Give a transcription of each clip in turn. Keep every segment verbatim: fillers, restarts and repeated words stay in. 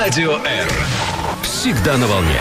Радио R. Всегда на волне.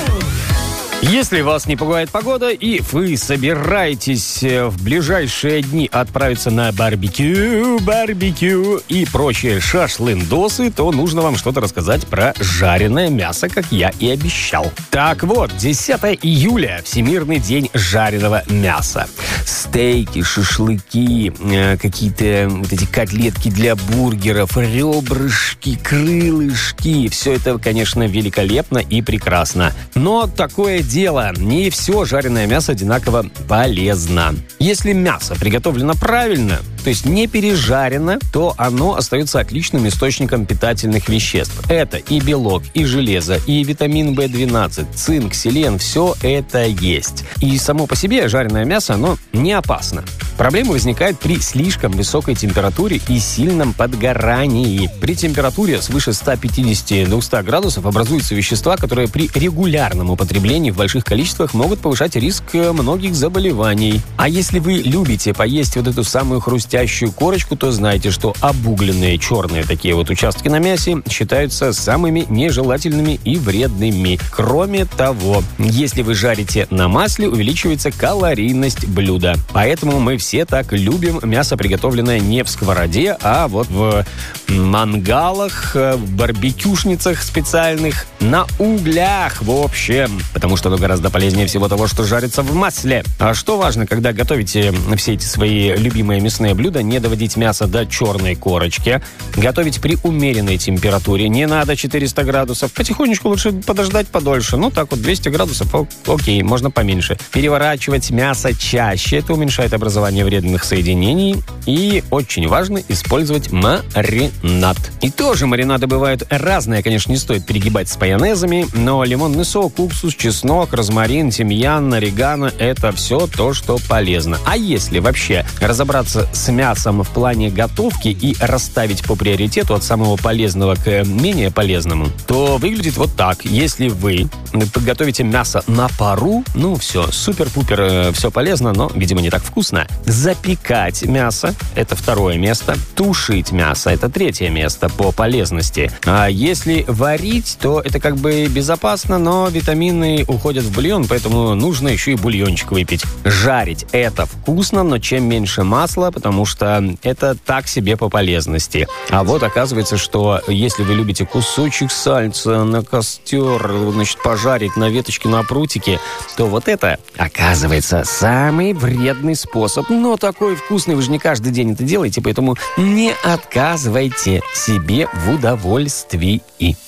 Если вас не пугает погода и вы собираетесь в ближайшие дни отправиться на барбекю, барбекю и прочие шашлындосы, то нужно вам что-то рассказать про жареное мясо, как я и обещал. Так вот, десятого июля – Всемирный день жареного мяса. Стейки, шашлыки, какие-то вот эти котлетки для бургеров, ребрышки, крылышки – все это, конечно, великолепно и прекрасно. Но такое дело, не все жареное мясо одинаково полезно. Если мясо приготовлено правильно, то есть не пережарено, то оно остается отличным источником питательных веществ. Это и белок, и железо, и витамин бэ двенадцать, цинк, селен, все это есть. И само по себе жареное мясо, оно не опасно. Проблема возникает при слишком высокой температуре и сильном подгорании. При температуре свыше ста пятидесяти - двухсот градусов образуются вещества, которые при регулярном употреблении в больших количествах могут повышать риск многих заболеваний. А если вы любите поесть вот эту самую хрустящую корочку, то знайте, что обугленные черные такие вот участки на мясе считаются самыми нежелательными и вредными. Кроме того, если вы жарите на масле, увеличивается калорийность блюда. Поэтому мы все так любим мясо, приготовленное не в сковороде, а вот в мангалах, в барбекюшницах специальных, на углях, в общем. Потому что оно гораздо полезнее всего того, что жарится в масле. А что важно, когда готовите все эти свои любимые мясные блюда, не доводить мясо до черной корочки. Готовить при умеренной температуре. Не надо четыреста градусов. Потихонечку лучше подождать подольше. Ну, так вот, двести градусов, окей, можно поменьше. Переворачивать мясо чаще. Это уменьшает образование вредных соединений. И очень важно использовать маринад. И тоже маринады бывают разные. Конечно, не стоит перегибать с майонезами, но лимонный сок, уксус, чеснок, розмарин, тимьян, орегано – это все то, что полезно. А если вообще разобраться с мясом в плане готовки и расставить по приоритету от самого полезного к менее полезному, то выглядит вот так. Если вы подготовите мясо на пару, ну все, супер-пупер, все полезно, но, видимо, не так вкусно. Запекать мясо – это второе место. Тушить мясо – это третье место по полезности. А если варить, то это как бы безопасно, но витамины уходят в бульон, поэтому нужно еще и бульончик выпить. Жарить – это вкусно, но чем меньше масла, потому что это так себе по полезности. А вот оказывается, что если вы любите кусочек сальца на костер, значит, пожарить на веточке, на прутике, то вот это, оказывается, самый вредный способ. Но такой вкусный, вы же не каждый день это делаете, поэтому не отказывайте себе в удовольствии.